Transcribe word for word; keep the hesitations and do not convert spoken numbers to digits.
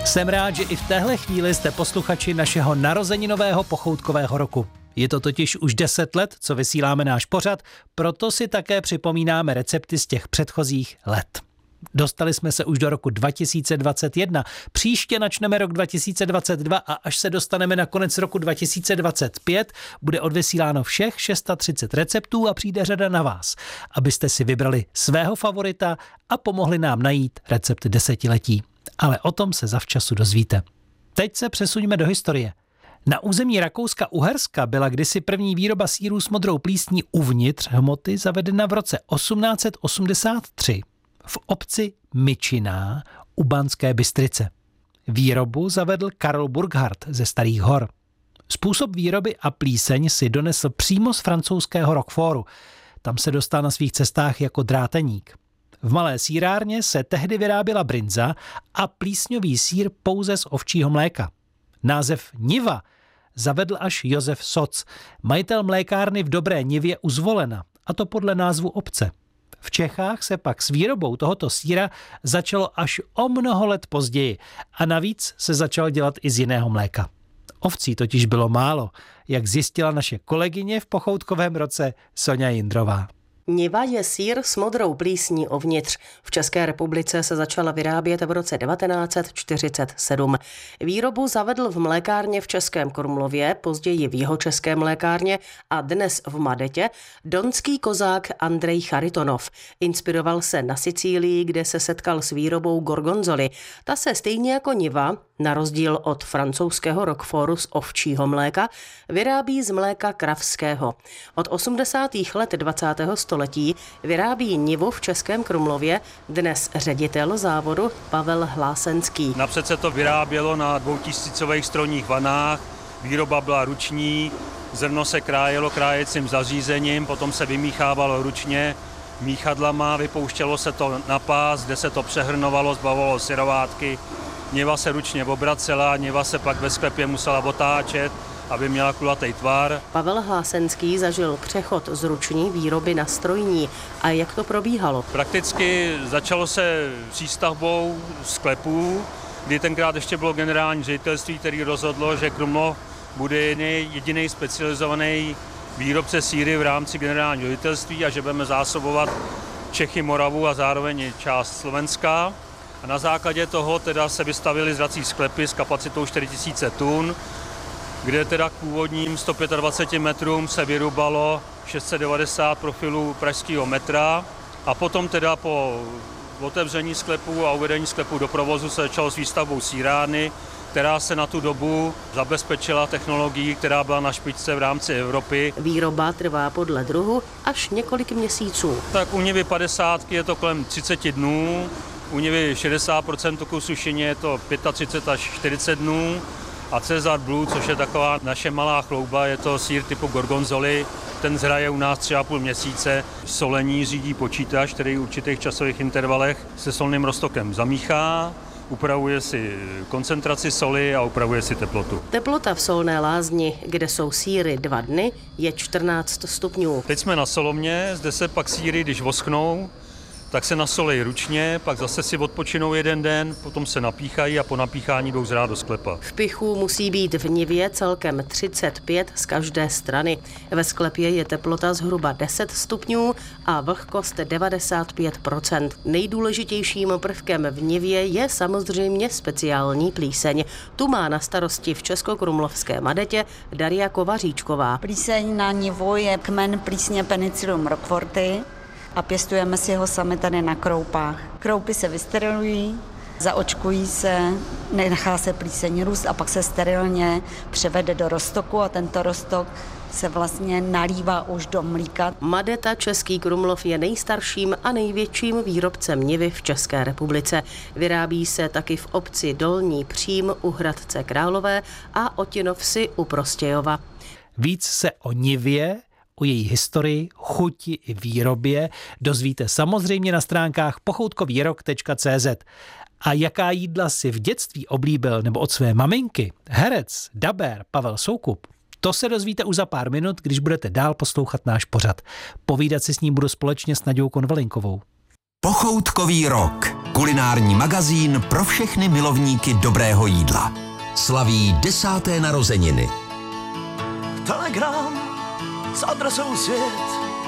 Jsem rád, že i v téhle chvíli jste posluchači našeho narozeninového pochoutkového roku. Je to totiž už deset let, co vysíláme náš pořad, proto si také připomínáme recepty z těch předchozích let. Dostali jsme se už do roku dva tisíce dvacet jedna, příště načneme rok dva tisíce dvacet dva a až se dostaneme na konec roku dva tisíce dvacet pět, bude odvysíláno všech třicet šest receptů a přijde řada na vás, abyste si vybrali svého favorita a pomohli nám najít recept desetiletí. Ale o tom se zavčasu dozvíte. Teď se přesuňme do historie. Na území Rakouska-Uherska byla kdysi první výroba sýrů s modrou plísní uvnitř hmoty zavedena v roce osmnáct set osmdesát tři v obci Myčiná u Banské Bystrice. Výrobu zavedl Karl Burkhardt ze Starých hor. Způsob výroby a plíseň si donesl přímo z francouzského Roquefortu. Tam se dostal na svých cestách jako dráteník. V malé sýrárně se tehdy vyráběla brinza a plísňový sýr pouze z ovčího mléka. Název Niva zavedl až Josef Soc, majitel mlékárny v Dobré Nivě u Zvolena, a to podle názvu obce. V Čechách se pak s výrobou tohoto sýra začalo až o mnoho let později a navíc se začal dělat i z jiného mléka. Ovcí totiž bylo málo, jak zjistila naše kolegyně v pochoutkovém roce Soňa Jindrová. Niva je sýr s modrou plísní uvnitř. V České republice se začala vyrábět v roce devatenáct set čtyřicet sedm. Výrobu zavedl v mlékárně v Českém Krumlově, později v Jihočeské mlékárně a dnes v Madetě donský kozák Andrej Charitonov. Inspiroval se na Sicílii, kde se setkal s výrobou gorgonzoly. Ta se stejně jako Niva, na rozdíl od francouzského Roquefortu z ovčího mléka, vyrábí z mléka kravského. Od osmdesátých let dvacátého století vyrábí Nivu v Českém Krumlově dnes ředitel závodu Pavel Hlásenský. Napřed se to vyrábělo na dvoutisícových strojních vanách, výroba byla ruční, zrno se krájelo krájecím zařízením, potom se vymíchávalo ručně míchadlama, vypouštělo se to na pás, kde se to přehrnovalo, zbavovalo syrovátky. Niva se ručně obracela, niva se pak ve sklepě musela otáčet, aby měla kulatý tvar. Pavel Hlásenský zažil přechod z ruční výroby na strojní. A jak to probíhalo? Prakticky začalo se přístavbou sklepů, kdy tenkrát ještě bylo generální ředitelství, který rozhodlo, že Krumlov bude jediný specializovaný výrobce sýry v rámci generálního ředitelství a že budeme zásobovat Čechy, Moravu a zároveň část Slovenska. A na základě toho teda se vystavily zrací sklepy s kapacitou čtyři tisíce tun, kde teda k původním sto dvacet pět metrům se vyrubalo šest set devadesát profilů pražského metra a potom teda po otevření sklepů a uvedení sklepů do provozu se začalo s výstavbou sýrárny, která se na tu dobu zabezpečila technologií, která byla na špičce v rámci Evropy. Výroba trvá podle druhu až několik měsíců. Tak u Nivy padesát je to kolem třicet dnů, u Nivy šedesát procent toku sušení je to třicet pět až čtyřicet dnů a Cezar Blue, což je taková naše malá chlouba, je to sýr typu gorgonzoly, ten zhraje u nás tři a půl měsíce. Solení řídí počítač, který v určitých časových intervalech se solným roztokem zamíchá, upravuje si koncentraci soli a upravuje si teplotu. Teplota v solné lázni, kde jsou sýry dva dny, je čtrnáct stupňů. Teď jsme na solomě, zde se pak sýry, když vosknou, tak se nasolej ručně, pak zase si odpočinou jeden den, potom se napíchají a po napíchání jdou zrát do sklepa. V pichu musí být v Nivě celkem třicet pět z každé strany. Ve sklepě je teplota zhruba deset stupňů a vlhkost devadesát pět procent. Nejdůležitějším prvkem v Nivě je samozřejmě speciální plíseň. Tu má na starosti v Českokrumlovské Madetě Daria Kovaříčková. Plíseň na Nivu je kmen plísně Penicillium roqueforti a pěstujeme si ho sami tady na kroupách. Kroupy se vysterilují, zaočkují se, nechá se plíseň růst a pak se sterilně převede do roztoku a tento roztok se vlastně nalívá už do mlíka. Madeta Český Krumlov je nejstarším a největším výrobcem nivy v České republice. Vyrábí se taky v obci Dolní Přím u Hradce Králové a Otinovsi u Prostějova. Víc se o nivě, o její historii, chuti i výrobě dozvíte samozřejmě na stránkách pochoutkovýrok tečka cé zet. A jaká jídla si v dětství oblíbil nebo od své maminky herec, dabér Pavel Soukup, to se dozvíte už za pár minut, když budete dál poslouchat náš pořad. Povídat si s ním budu společně s Naďou Konvalinkovou. Pochoutkový rok. Kulinární magazín pro všechny milovníky dobrého jídla. Slaví desáté narozeniny. Telegram s adresou svět